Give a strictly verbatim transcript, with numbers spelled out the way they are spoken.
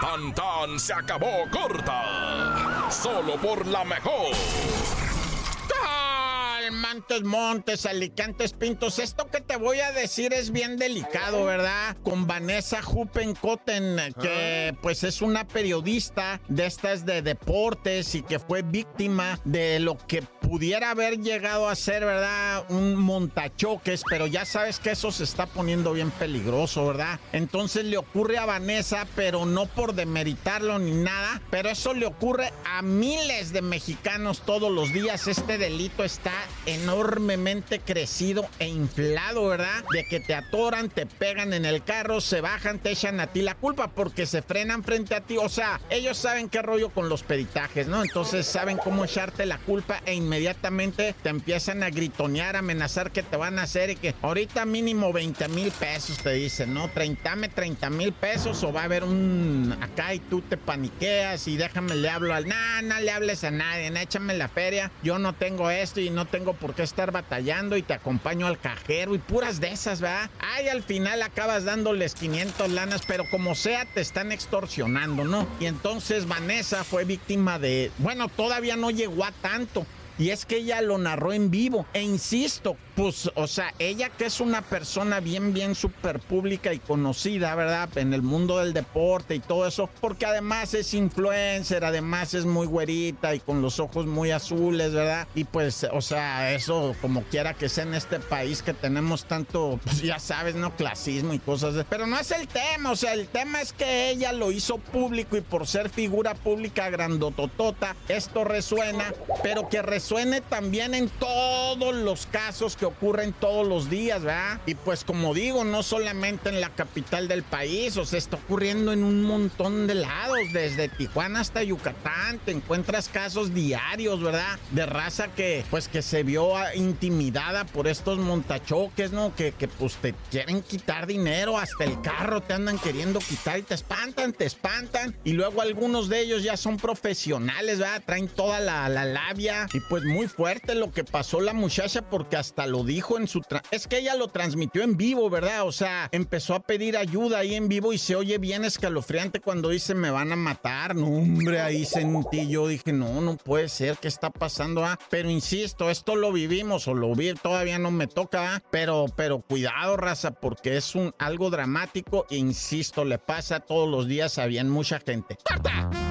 Tan tan se acabó corta. Solo por la mejor. Montes, Montes, Alicantes, Pintos. Esto que te voy a decir es bien delicado, ¿verdad? Con Vanessa Huppenkotten, que pues es una periodista de estas de deportes y que fue víctima de lo que pudiera haber llegado a ser, ¿verdad? Un montachoques, pero ya sabes que eso se está poniendo bien peligroso, ¿verdad? Entonces le ocurre a Vanessa, pero no por demeritarlo ni nada, pero eso le ocurre a miles de mexicanos todos los días. Este delito está enormemente crecido e inflado, ¿verdad? De que te atoran, te pegan en el carro, se bajan, te echan a ti la culpa porque se frenan frente a ti. O sea, ellos saben qué rollo con los peritajes, ¿no? Entonces saben cómo echarte la culpa e inmediatamente te empiezan a gritonear, a amenazar que te van a hacer y que ahorita mínimo veinte mil pesos te dicen, ¿no? treinta mil pesos o va a haber un acá y tú te paniqueas y déjame le hablo al... Nah, no le hables a nadie, nah, échame la feria, yo no tengo esto y no tengo por qué estar batallando y te acompaño al cajero y puras de esas, ¿verdad? Ay, al final acabas dándoles quinientas lanas, pero como sea te están extorsionando, ¿no? Y entonces Vanessa fue víctima de... Bueno, todavía no llegó a tanto. Y es que ella lo narró en vivo. E insisto, pues, o sea, ella que es una persona bien, bien súper pública y conocida, ¿verdad? En el mundo del deporte y todo eso. Porque además es influencer, además es muy güerita y con los ojos muy azules, ¿verdad? Y pues, o sea, eso como quiera que sea en este país que tenemos tanto, pues ya sabes, ¿no? Clasismo y cosas de... Pero no es el tema, o sea, el tema es que ella lo hizo público y por ser figura pública grandototota, esto resuena, pero que resuena suene también en todos los casos que ocurren todos los días, ¿verdad? Y pues como digo, no solamente en la capital del país, o sea, está ocurriendo en un montón de lados, desde Tijuana hasta Yucatán, te encuentras casos diarios, ¿verdad? De raza que, pues que se vio intimidada por estos montachoques, ¿no? Que, que pues te quieren quitar dinero, hasta el carro te andan queriendo quitar y te espantan, te espantan, y luego algunos de ellos ya son profesionales, ¿verdad? Traen toda la, la labia y pues muy fuerte lo que pasó la muchacha porque hasta lo dijo en su... Tra- es que ella lo transmitió en vivo, ¿verdad? O sea, empezó a pedir ayuda ahí en vivo y se oye bien escalofriante cuando dice me van a matar. No, hombre, ahí sentí yo, dije, no, no puede ser, ¿qué está pasando? Ah? Pero insisto, esto lo vivimos o lo vi, todavía no me toca, ah? pero, pero cuidado, raza, porque es un algo dramático e insisto, le pasa todos los días a bien mucha gente. ¡Corta!